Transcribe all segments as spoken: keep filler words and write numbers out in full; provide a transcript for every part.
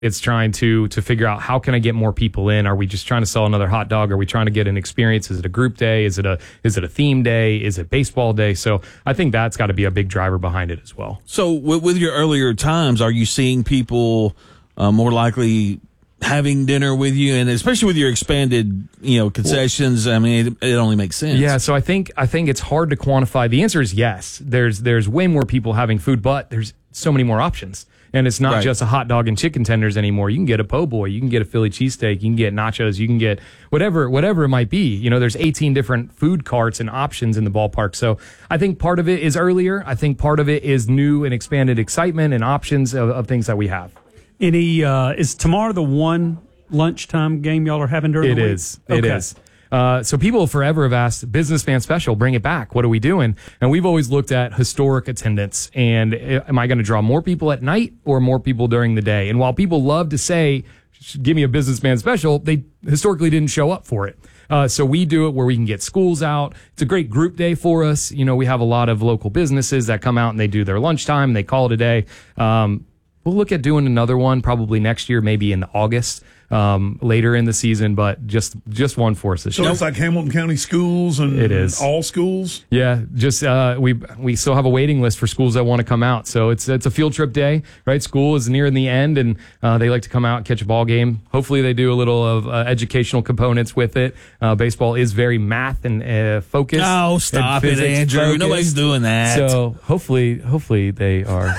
It's trying to to figure out how can I get more people in? Are we just trying to sell another hot dog? Are we trying to get an experience? Is it a group day? Is it a is it a theme day? Is it baseball day? So I think that's got to be a big driver behind it as well. So with, with your earlier times, are you seeing people uh, more likely having dinner with you, and especially with your expanded, you know, concessions? I mean, it, it only makes sense. Yeah, so I think I think it's hard to quantify. The answer is yes. There's there's way more people having food, but there's so many more options. And it's not right. just a hot dog and chicken tenders anymore. You can get a po' boy, you can get a Philly cheesesteak, you can get nachos, you can get whatever whatever it might be. You know, there's eighteen different food carts and options in the ballpark. So I think part of it is earlier. I think part of it is new and expanded excitement and options of, of things that we have. Any uh, is tomorrow the one lunchtime game y'all are having during it the week? It is. It okay. is. Uh, so people forever have asked, Businessman Special, bring it back. What are we doing? And we've always looked at historic attendance. And uh, am I going to draw more people at night or more people during the day? And while people love to say, give me a Businessman Special, they historically didn't show up for it. Uh, so we do it where we can get schools out. It's a great group day for us. You know, we have a lot of local businesses that come out and they do their lunchtime and they call it a day. Um, we'll look at doing another one probably next year, maybe in August. Um, later in the season, but just just one for us this so year. So it's like Hamilton County schools and it is. all schools? Yeah, just uh, we we still have a waiting list for schools that want to come out. So it's it's a field trip day, right? School is nearing the end, and uh, they like to come out and catch a ball game. Hopefully they do a little of uh, educational components with it. Uh, baseball is very math and uh, focused. Oh, stop it, Andrew. Focused. Nobody's doing that. So hopefully, hopefully they are...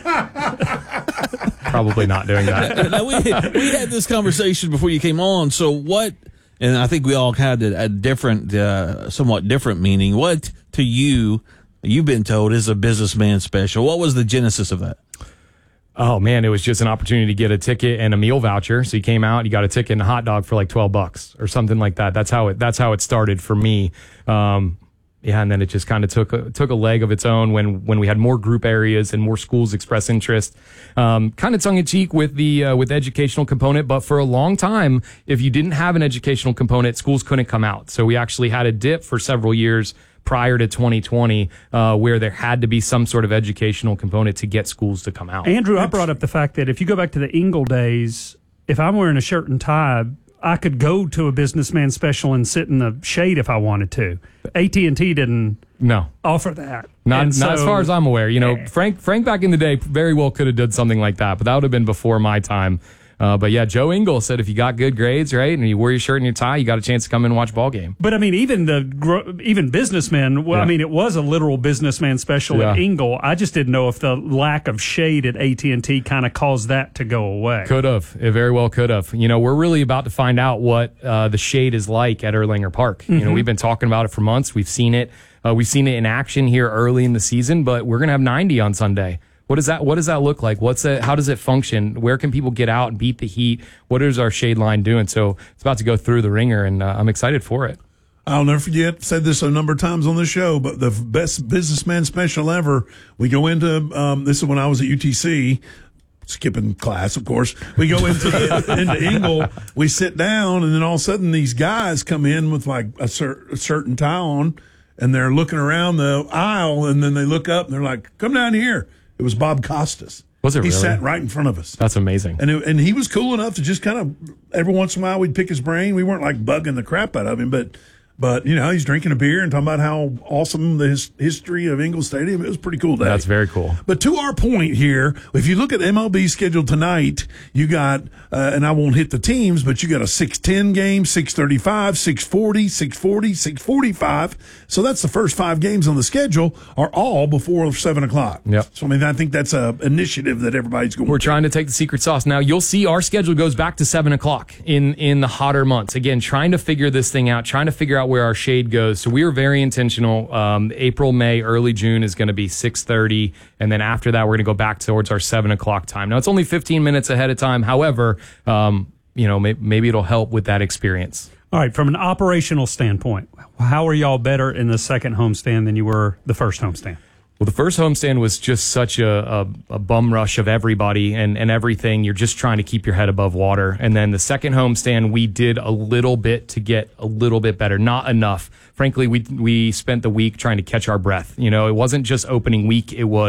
Probably not doing that. Now, we, we had this conversation before you came on. So what, and I think we all had a, a different, uh, somewhat different meaning. What to you, you've been told, is a Businessman Special? What was the genesis of that? Oh, man, it was just an opportunity to get a ticket and a meal voucher. So you came out, you got a ticket and a hot dog for like twelve bucks or something like that. That's how it, that's how it started for me. Um, Yeah, and then it just kind of took a, took a leg of its own when, when we had more group areas and more schools express interest. Um, kind of tongue in cheek with the uh, with the educational component, but for a long time, if you didn't have an educational component, schools couldn't come out. So we actually had a dip for several years prior to twenty twenty, uh, where there had to be some sort of educational component to get schools to come out. Andrew, I brought up the fact that if you go back to the Engle days, if I'm wearing a shirt and tie, I could go to a Businessman Special and sit in the shade if I wanted to. A T and T didn't no. offer that. Not, and not so, as far as I'm aware. You know, Frank Frank back in the day very well could have done something like that, but that would have been before my time. Uh, but yeah, Joe Ingles said if you got good grades, right, and you wear your shirt and your tie, you got a chance to come in and watch a ball game. But I mean, even the even businessmen. Well, yeah. I mean, it was a literal Businessman Special yeah. at Engle. I just didn't know if the lack of shade at A T and T kind of caused that to go away. Could have. It very well could have. You know, we're really about to find out what uh, the shade is like at Erlanger Park. Mm-hmm. You know, we've been talking about it for months. We've seen it. Uh, we've seen it in action here early in the season. But we're gonna have ninety on Sunday. What does that What does that look like? What's it? How does it function? Where can people get out and beat the heat? What is our shade line doing? So it's about to go through the ringer, and uh, I'm excited for it. I'll never forget, said this a number of times on the show, but the best Businessman Special ever, we go into, um, this is when I was at U T C, skipping class, of course. We go into the, into Engle, we sit down, and then all of a sudden these guys come in with like a, cer- a certain tie on, and they're looking around the aisle, and then they look up, and they're like, come down here. It was Bob Costas. Was it he really? He sat right in front of us. That's amazing. And it, and he was cool enough to just kind of, every once in a while, we'd pick his brain. We weren't like bugging the crap out of him, but, but you know, he's drinking a beer and talking about how awesome the his, history of Engle Stadium. It was a pretty cool day. That's very cool. But to our point here, if you look at M L B schedule tonight, you got, uh, and I won't hit the teams, but you got a six ten game, six thirty-five, six forty, six forty, six forty-five. So that's the first five games on the schedule are all before seven o'clock. Yep. So, I mean, I think that's a initiative that everybody's going We're to. trying to take the secret sauce. Now, you'll see our schedule goes back to seven o'clock in, in the hotter months. Again, trying to figure this thing out, trying to figure out where our shade goes. So we were very intentional. Um, April, May, early June is going to be six thirty. And then after that, we're going to go back towards our seven o'clock time. Now, it's only fifteen minutes ahead of time. However, um, you know, may, maybe it'll help with that experience. All right, from an operational standpoint, how are y'all better in the second homestand than you were the first homestand? Well, the first homestand was just such a, a, a bum rush of everybody and, and everything. You're just trying to keep your head above water. And then the second homestand, we did a little bit to get a little bit better, not enough. Frankly, we we spent the week trying to catch our breath. You know, it wasn't just opening week. It was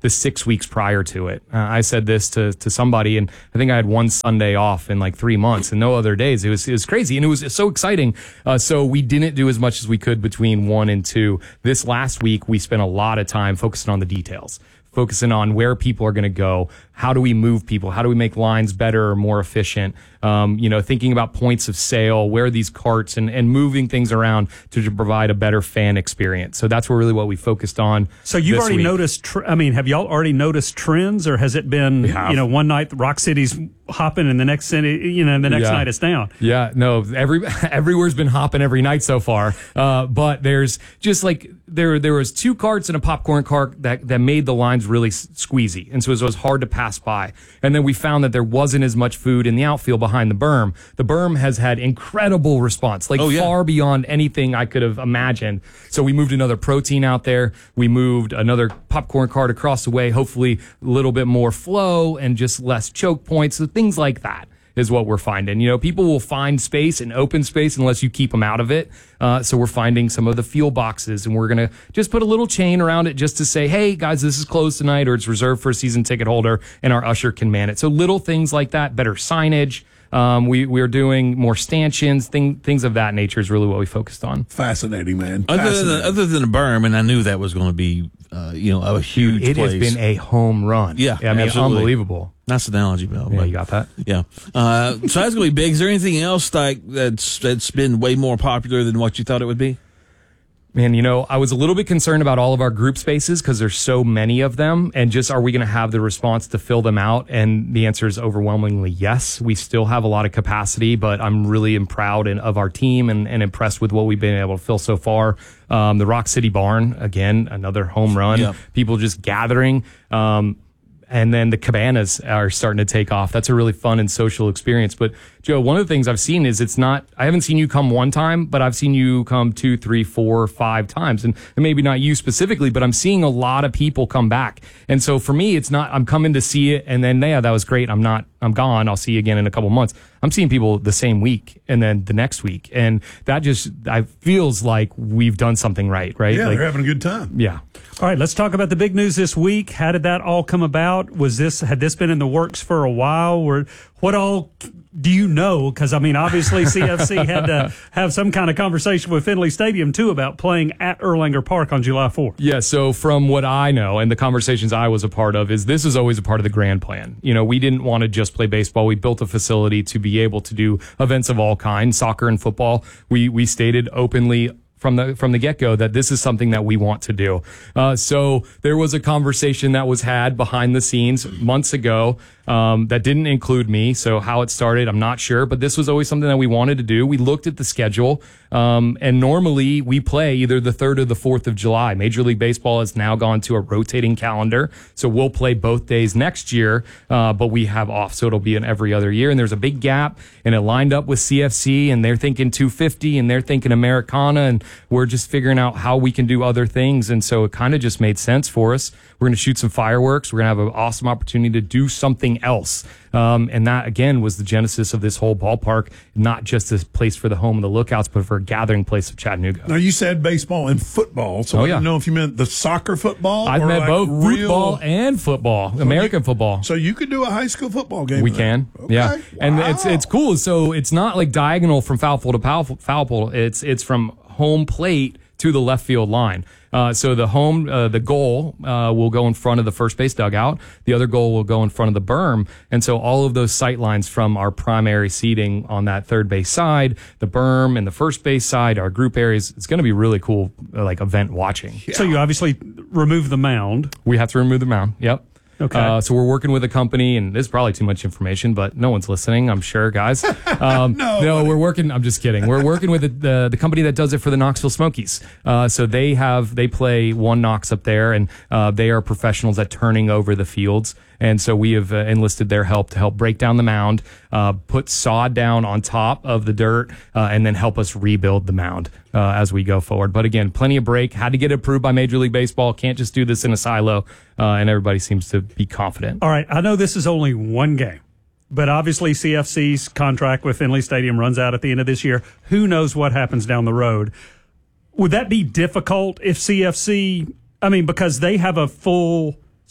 the six weeks prior to it. Uh, I said this to, to somebody, and I think I had one Sunday off in like three months and no other days. It was, it was crazy, and it was so exciting. Uh, so we didn't do as much as we could between one and two. This last week, we spent a lot of time focusing on the details, focusing on where people are going to go. How do we move people? How do we make lines better or more efficient? Um, you know, thinking about points of sale, where are these carts, and, and moving things around to, to provide a better fan experience. So that's really what we focused on. So you've this already week. noticed, tr- I mean, have y'all already noticed trends, or has it been, you know, one night Rock City's hopping and the next city, you know, the next Yeah. night it's down? Yeah, no, every everywhere's been hopping every night so far. Uh, but there's just like there there was two carts and a popcorn cart that that made the lines really s- squeezy, and so it was, it was hard to pass by. And then we found that there wasn't as much food in the outfield behind the berm. The berm has had incredible response, like Oh, yeah. far beyond anything I could have imagined. So we moved another protein out there. We moved another popcorn cart across the way. Hopefully, a little bit more flow and just less choke points. So things like that is what we're finding. You know, people will find space and open space unless you keep them out of it. Uh, so we're finding some of the fuel boxes, and we're going to just put a little chain around it just to say, hey, guys, this is closed tonight, or it's reserved for a season ticket holder, and our usher can man it. So little things like that, better signage. Um, we, we're doing more stanchions, thing, things of that nature is really what we focused on. Fascinating, man. Other than, Fascinating. other than the berm, and I knew that was going to be, uh, you know, a huge It place. has been a home run. Yeah, I mean, absolutely. unbelievable. Nice analogy, Bill. Yeah, but- you got that? Yeah. Uh, so that's going to be big. Is there anything else like that's that's been way more popular than what you thought it would be? Man, you know, I was a little bit concerned about all of our group spaces because there's so many of them, and just are we going to have the response to fill them out? And the answer is overwhelmingly yes. We still have a lot of capacity, but I'm really am proud and, of our team and, and impressed with what we've been able to fill so far. Um, the Rock City Barn, again, another home run. Yep. People just gathering. Um, and then the cabanas are starting to take off. That's a really fun and social experience. But Joe, one of the things I've seen is it's not, I haven't seen you come one time, but I've seen you come two, three, four, five times. And, and maybe not you specifically, but I'm seeing a lot of people come back. And so for me, it's not, I'm coming to see it and then, yeah, that was great. I'm not, I'm gone. I'll see you again in a couple months. I'm seeing people the same week and then the next week. And that just, I feels like we've done something right, right? Yeah, like, they're having a good time. yeah. All right, let's talk about the big news this week. How did that all come about? Was this, had this been in the works for a while? Or what all do you know? Because, I mean, obviously C F C had to have some kind of conversation with Finley Stadium, too, about playing at Erlanger Park on July fourth. Yeah, so from what I know and the conversations I was a part of is this is always a part of the grand plan. You know, we didn't want to just play baseball. We built a facility to be able to do events of all kinds, soccer and football. We we stated openly from the from the get-go that this is something that we want to do. Uh, so there was a conversation that was had behind the scenes months ago um, that didn't include me. So how it started, I'm not sure, but this was always something that we wanted to do. We looked at the schedule, um, and normally we play either the third or the fourth of July. Major League Baseball has now gone to a rotating calendar, so we'll play both days next year, uh, but we have off, so it'll be an every other year. And there's a big gap, and it lined up with C F C, and they're thinking two fifty, and they're thinking Americana, and we're just figuring out how we can do other things. And so it kind of just made sense for us. We're going to shoot some fireworks. We're going to have an awesome opportunity to do something else. Um, and that, again, was the genesis of this whole ballpark, not just a place for the home of the Lookouts, but for a gathering place of Chattanooga. Now, you said baseball and football, so Oh, I yeah. didn't know if you meant the soccer football I've or met like both real... football and football, American football. So you could do a high school football game. We with that. can, Okay. yeah, and Wow. it's it's cool. So it's not like diagonal from foul pole to foul, foul pole. It's it's from home plate to the left field line. Uh, so the home, uh, the goal uh, will go in front of the first base dugout. The other goal will go in front of the berm. And so all of those sight lines from our primary seating on that third base side, the berm and the first base side, our group areas, it's going to be really cool, uh, like event watching. So you obviously remove the mound. We have to remove the mound. Yep. Okay. Uh, so we're working with a company, and this is probably too much information, but no one's listening, I'm sure, guys. Um, No, no, buddy. we're working. I'm just kidding. We're working with the, the the company that does it for the Knoxville Smokies. Uh, so they have they play one Knox up there, and uh, they are professionals at turning over the fields. And so we have uh, enlisted their help to help break down the mound, uh, put sod down on top of the dirt, uh, and then help us rebuild the mound uh, as we go forward. But again, plenty of break. Had to get approved by Major League Baseball. Can't just do this in a silo. Uh, and everybody seems to be confident. All right, I know this is only one game, but obviously C F C's contract with Finley Stadium runs out at the end of this year. Who knows what happens down the road? Would that be difficult if C F C, I mean, because they have a full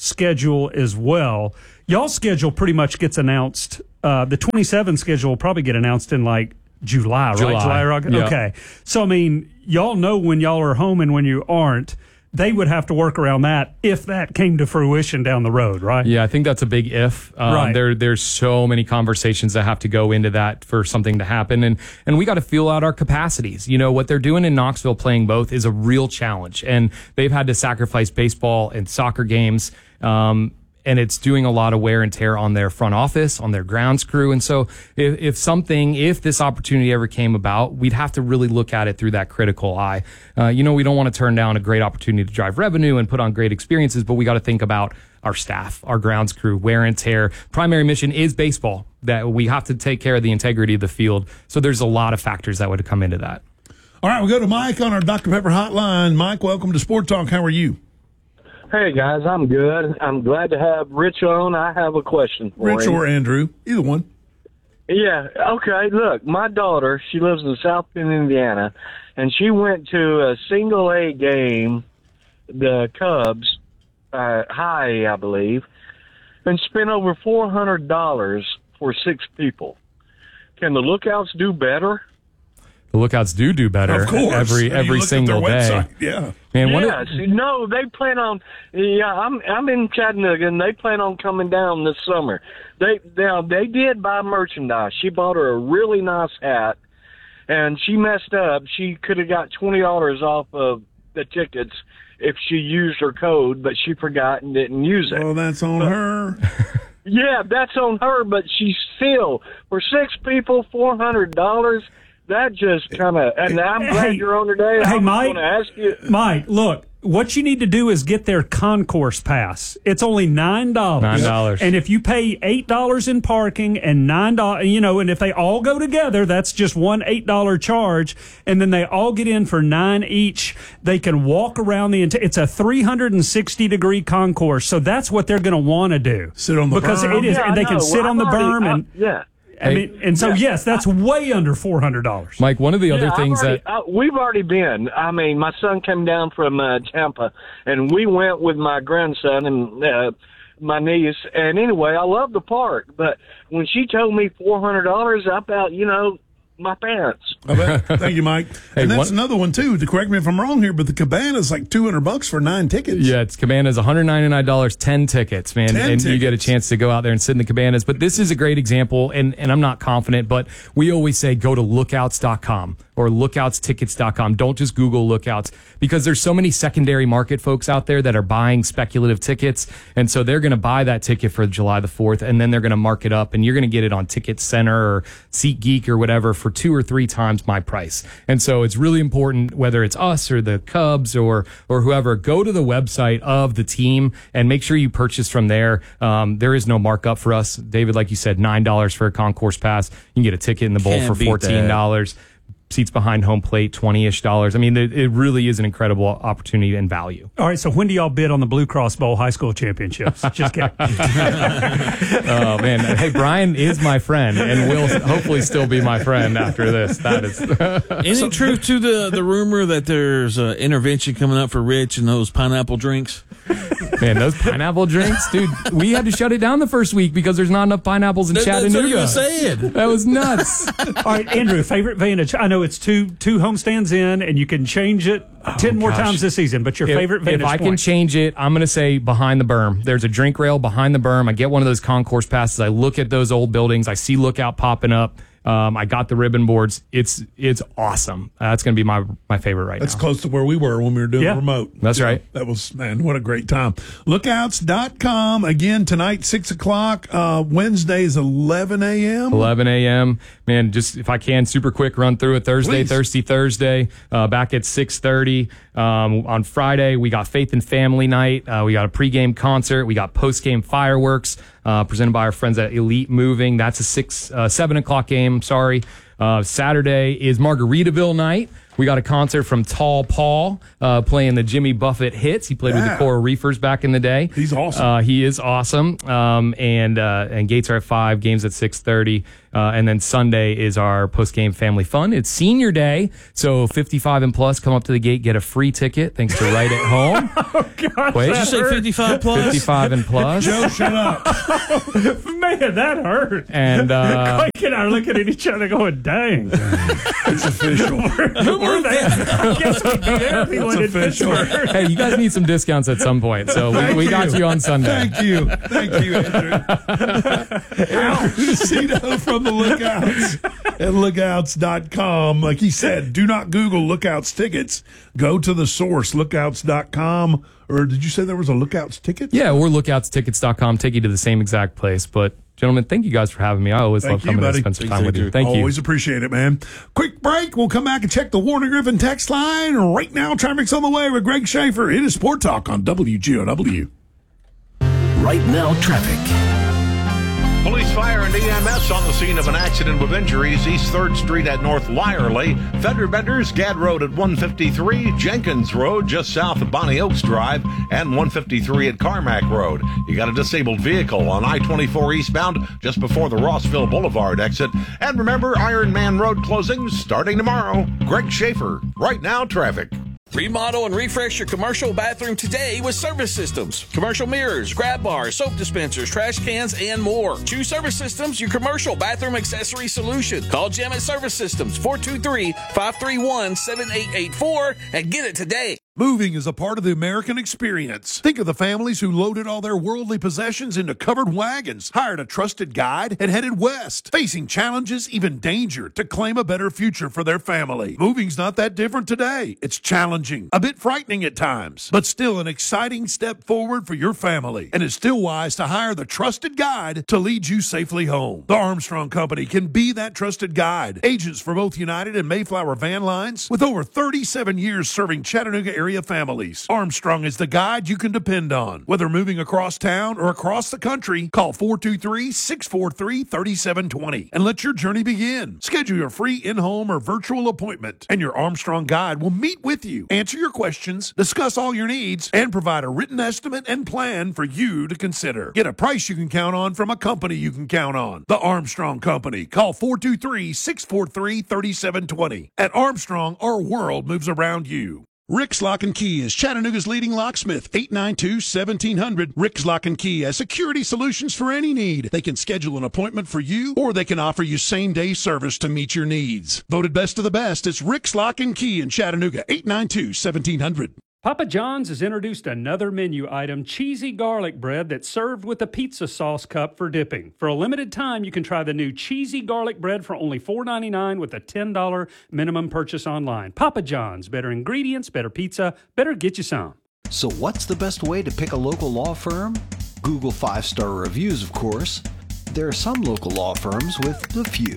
schedule as well. Y'all's schedule pretty much gets announced. Uh, the twenty-seven schedule will probably get announced in like July, July. right? July, August? Yep. Okay. So, I mean, y'all know when y'all are home and when you aren't. They would have to work around that if that came to fruition down the road, right? Yeah, I think that's a big if. Um, Right. There, there's so many conversations that have to go into that for something to happen, and and we got to feel out our capacities. You know, what they're doing in Knoxville, playing both, is a real challenge, and they've had to sacrifice baseball and soccer games. Um, And it's doing a lot of wear and tear on their front office, on their grounds crew. And so if, if something, if this opportunity ever came about, we'd have to really look at it through that critical eye. Uh, you know, we don't want to turn down a great opportunity to drive revenue and put on great experiences, but we got to think about our staff, our grounds crew, wear and tear. Primary mission is baseball, that we have to take care of the integrity of the field. So there's a lot of factors that would come into that. All right, we'll go to Mike on our Doctor Pepper hotline. Mike, welcome to Sport Talk. How are you? Hey, guys, I'm good. I'm glad to have Rich on. I have a question for Rich him. or Andrew, either one. Yeah, okay, look, my daughter, she lives in South Bend, Indiana, and she went to a single-A game, the Cubs, uh, high, I believe, and spent over four hundred dollars for six people. Can the Lookouts do better? The Lookouts do do better Of course. every And you every look at single their day. website. Yeah. Man, one of- Yes, no, they plan on. Yeah, I'm I'm in Chattanooga, and they plan on coming down this summer. They now they did buy merchandise. She bought her a really nice hat, and she messed up. She could have got twenty dollars off of the tickets if she used her code, but she forgot and didn't use it. Well, that's on her. Yeah, that's on her, but she still for six people, four hundred dollars. That just kind of, and I'm glad Hey, you're on today. hey, I was Mike. going to ask you. Mike, look, what you need to do is get their concourse pass. It's only nine dollars. nine dollars. And if you pay eight dollars in parking and nine dollars, you know, and if they all go together, that's just one eight dollars charge. And then they all get in for nine each. They can walk around the entire, it's a three hundred sixty degree concourse. So that's what they're going to want to do. Sit on the because berm. it is, Yeah, I they can know. sit Well, on the I've already- berm and, I- yeah. I mean, and so, Yeah. yes, that's way under four hundred dollars. Mike, one of the other Yeah, I've things already- that uh, we've already been. I mean, my son came down from uh, Tampa, and we went with my grandson and uh, my niece. And anyway, I love the park, but when she told me four hundred dollars, I about, you know, my pants. I bet. Thank you, Mike. Hey, and that's one- another one, too. To correct me if I'm wrong here, but the Cabana's like two hundred bucks for nine tickets. Yeah, it's Cabanas, one hundred ninety-nine dollars, ten tickets, man. ten and you get a tickets. chance to go out there and sit in the Cabanas. But this is a great example, and, and I'm not confident, but we always say go to lookouts dot com or lookouts tickets dot com. Don't just Google Lookouts, because there's so many secondary market folks out there that are buying speculative tickets. And so they're going to buy that ticket for July the fourth, and then they're going to mark it up, and you're going to get it on Ticket Center or SeatGeek or whatever for two or three times my price. And so it's really important, whether it's us or the Cubs or or whoever, go to the website of the team and make sure you purchase from there. Um, there is no markup for us. David, like you said, nine dollars for a concourse pass. You can get a ticket in the bowl Can't for beat fourteen dollars. Seats behind home plate, twenty-ish dollars. I mean, it, it really is an incredible opportunity and value. All right, so when do y'all bid on the Blue Cross Bowl high school championships? Just kidding. Oh, man. Hey, Brian is my friend and will hopefully still be my friend after this. That is. Any truth to the, the rumor that there's uh, intervention coming up for Rich and those pineapple drinks? Man, those pineapple drinks, dude, we had to shut it down the first week because there's not enough pineapples in That- that's Chattanooga. what you were saying. That was nuts. All right, Andrew, favorite vantage. I know it's two two homestands in, and you can change it ten more gosh. times this season. But your If- favorite vantage If I point. can change it, I'm going to say behind the berm. There's a drink rail behind the berm. I get one of those concourse passes. I look at those old buildings. I see Lookout popping up. Um, I got the ribbon boards. It's it's awesome. Uh, that's going to be my my favorite right That's now. close to where we were when we were doing Yeah. remote. That's Yeah, right. That was, man, what a great time. Lookouts dot com. Again, tonight, six o'clock. Uh, Wednesdays, eleven a.m. eleven a.m. Man, just if I can, super quick run through it. Thursday, Please. Thirsty Thursday, uh, back at six thirty. Um, on Friday, we got Faith and Family Night. Uh, we got a pregame concert. We got postgame fireworks uh, presented by our friends at Elite Moving. That's a six, uh, seven o'clock game. Sorry. Uh, Saturday is Margaritaville night. We got a concert from Tall Paul uh, playing the Jimmy Buffett hits. He played Yeah. with the Coral Reefers back in the day. He's awesome. Uh, he is awesome. Um, and uh, and gates are at five, games at six thirty. Uh, and then Sunday is our post-game family fun. It's senior day, so fifty-five and plus come up to the gate, get a free ticket thanks to Right at Home. Oh, God, Wait, Did you say fifty-five plus? fifty-five and plus. Joe, shut up. man, that hurt. And uh, Clank and I are looking at each other going, dang. It's official. We're there. I guess we'd be there if he went in official. Pittsburgh. hey, you guys need some discounts at some point, so we, Thank we got you. you on Sunday. Thank you. Thank you, Andrew. Andrew Cito from the Lookouts at lookouts dot com. Like he said, do not Google Lookouts tickets. Go to the source, lookouts dot com. Or did you say there was a Lookouts ticket? Yeah, or lookouts tickets dot com take you to the same exact place. But, gentlemen, thank you guys for having me. I always Thank love you, coming buddy. to spend some Thanks, time with you. Andrew. Thank you. Always appreciate it, man. Quick break. We'll come back and check the Warner Griffin text line. Right now, traffic's on the way with Greg Schaefer. It is Sport Talk on W G O W. Right now, traffic. Police, fire, and E M S on the scene of an accident with injuries. East third Street at North Lyerly. Fender Benders, Gad Road at one fifty-three. Jenkins Road just south of Bonnie Oaks Drive. And one fifty-three at Carmack Road. You got a disabled vehicle on I twenty-four eastbound just before the Rossville Boulevard exit. And remember, Iron Man Road closings starting tomorrow. Greg Schaefer, Right Now Traffic. Remodel and refresh your commercial bathroom today with Service Systems. Commercial mirrors, grab bars, soap dispensers, trash cans, and more. Choose Service Systems, your commercial bathroom accessory solution. Call Jim at Service Systems, four two three, five three one, seven eight eight four, and get it today. Moving is a part of the American experience. Think of the families who loaded all their worldly possessions into covered wagons, hired a trusted guide, and headed west, facing challenges, even danger, to claim a better future for their family. Moving's not that different today. It's challenging, a bit frightening at times, but still an exciting step forward for your family. And it's still wise to hire the trusted guide to lead you safely home. The Armstrong Company can be that trusted guide. Agents for both United and Mayflower van lines with over thirty-seven years serving Chattanooga area families. Armstrong is the guide you can depend on. Whether moving across town or across the country, call four two three, six four three, three seven two zero and let your journey begin. Schedule your free in-home or virtual appointment, and your Armstrong guide will meet with you, answer your questions, discuss all your needs, and provide a written estimate and plan for you to consider. Get a price you can count on from a company you can count on. The Armstrong Company. Call four two three, six four three, three seven two zero. At Armstrong, our world moves around you. Rick's Lock and Key is Chattanooga's leading locksmith, eight nine two, seventeen hundred. Rick's Lock and Key has security solutions for any need. They can schedule an appointment for you, or they can offer you same-day service to meet your needs. Voted best of the best, it's Rick's Lock and Key in Chattanooga, eight nine two, seventeen hundred. Papa John's has introduced another menu item, cheesy garlic bread that's served with a pizza sauce cup for dipping. For a limited time, you can try the new cheesy garlic bread for only four ninety-nine with a ten dollars minimum purchase online. Papa John's, better ingredients, better pizza, better get you some. So what's the best way to pick a local law firm? Google five-star reviews, of course. There are some local law firms with a few.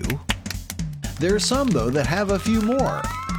There are some, though, that have a few more.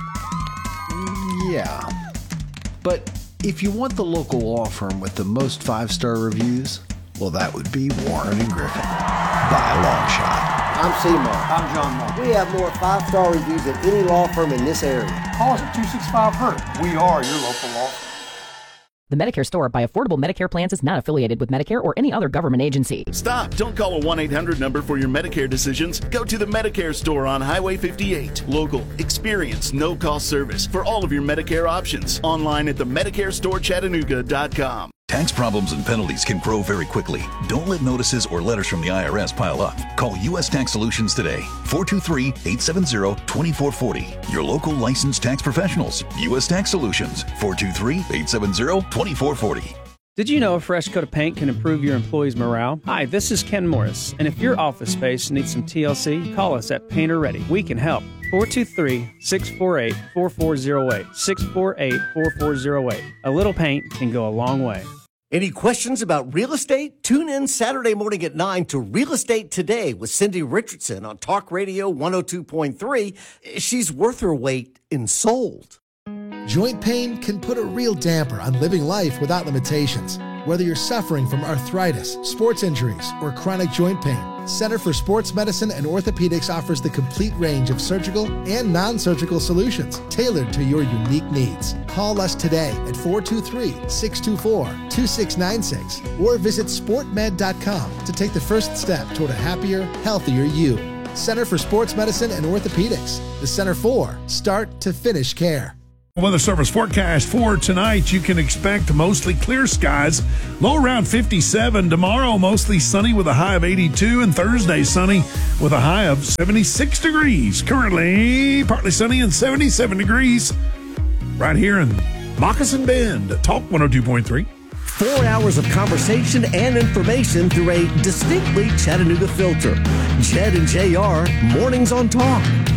Yeah. But if you want the local law firm with the most five-star reviews, well, that would be Warren and Griffin, by a long shot. I'm Seymour. I'm John Moore. We have more five-star reviews than any law firm in this area. Call us at two six five, H U R T. We are your local law firm. The Medicare Store by Affordable Medicare Plans is not affiliated with Medicare or any other government agency. Stop. Don't call a one eight hundred number for your Medicare decisions. Go to the Medicare Store on Highway fifty-eight. Local, experienced, no-cost service for all of your Medicare options. Online at the medicare store chattanooga dot com. Tax problems and penalties can grow very quickly. Don't let notices or letters from the I R S pile up. Call U S Tax Solutions today. four two three, eight seven zero, two four four zero. Your local licensed tax professionals. U S Tax Solutions. four two three, eight seven zero, two four four zero. Did you know a fresh coat of paint can improve your employees' morale? Hi, this is Ken Morris, and if your office space needs some T L C, call us at Painter Ready. We can help. four two three, six four eight, four four zero eight. six four eight, four four zero eight. A little paint can go a long way. Any questions about real estate? Tune in Saturday morning at nine to Real Estate Today with Cindy Richardson on Talk Radio one oh two point three. She's worth her weight in sold. Joint pain can put a real damper on living life without limitations. Whether you're suffering from arthritis, sports injuries, or chronic joint pain, Center for Sports Medicine and Orthopedics offers the complete range of surgical and non-surgical solutions tailored to your unique needs. Call us today at four two three, six two four, two six nine six or visit sport med dot com to take the first step toward a happier, healthier you. Center for Sports Medicine and Orthopedics. The Center for start to finish care. Weather service forecast for tonight, you can expect mostly clear skies, low around fifty-seven. Tomorrow, mostly sunny with a high of eighty-two, and Thursday, sunny with a high of seventy-six degrees. Currently, partly sunny and seventy-seven degrees right here in Moccasin Bend. Talk one oh two point three. Four hours of conversation and information through a distinctly Chattanooga filter. Jed and J R, Mornings on Talk.